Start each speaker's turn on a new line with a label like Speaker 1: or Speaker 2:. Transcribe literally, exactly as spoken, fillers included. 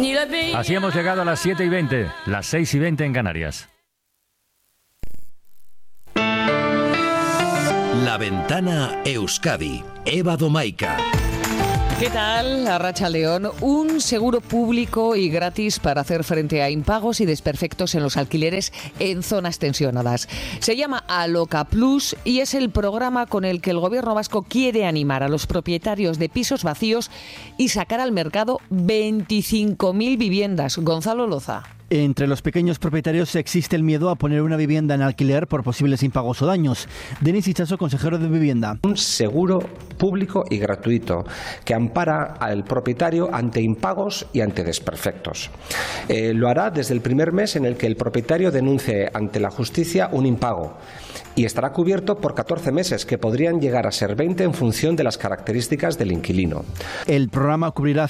Speaker 1: Así hemos llegado a las siete y veinte, las seis y veinte en Canarias.
Speaker 2: La Ventana Euskadi, Eva Domaica.
Speaker 3: ¿Qué tal, Arratsaldeon? Un seguro público y gratis para hacer frente a impagos y desperfectos en los alquileres en zonas tensionadas. Se llama Aloca Plus y es el programa con el que el gobierno vasco quiere animar a los propietarios de pisos vacíos y sacar al mercado veinticinco mil viviendas. Gonzalo Loza.
Speaker 4: Entre los pequeños propietarios existe el miedo a poner una vivienda en alquiler por posibles impagos o daños. Denis Itxaso, consejero de Vivienda.
Speaker 5: Un seguro público y gratuito que ampara al propietario ante impagos y ante desperfectos. Eh, lo hará desde el primer mes en el que el propietario denuncie ante la justicia un impago y estará cubierto por catorce meses, que podrían llegar a ser veinte en función de las características del inquilino.
Speaker 4: El programa cubrirá